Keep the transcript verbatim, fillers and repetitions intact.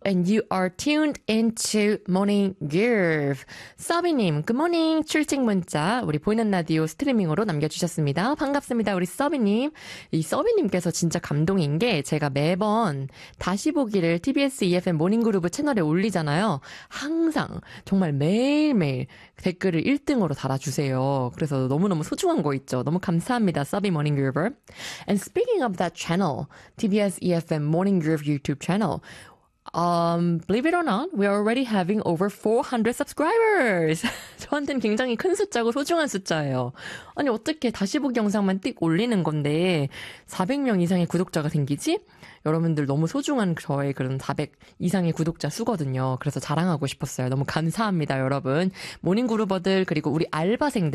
And you are tuned into Morning Groove. 서비님, Good morning. 출첵 문자 우리 보이는 라디오 스트리밍으로 남겨주셨습니다. 반갑습니다, 우리 서비님. 이 서비님께서 진짜 감동인 게 제가 매번 다시 보기를 티비에스 이에프엠 모닝그루브 채널에 올리잖아요. 항상 정말 매일매일 댓글을 일 등으로 달아주세요. 그래서 너무너무 소중한 거 있죠. 너무 감사합니다, 서비 모닝 그루버. And speaking of that channel, 티비에스 이에프엠 모닝 그루브 유튜브 channel, Um, believe it or not, we are already having over four hundred subscribers. 저한테는 굉장히 큰 숫자고 소중한 숫자예요. 아니, 어떻게 다시 보기 영상만 띡 올리는 건데 사백 명 이상의 구독자가 생기지? 여러분들 너무 소중한 저의 그런 사백 이상의 구독자 수거든요. 그래서 자랑하고 싶었어요. 너무 감사합니다, 여러분. 모닝그루버들 그리고 우리 알바생들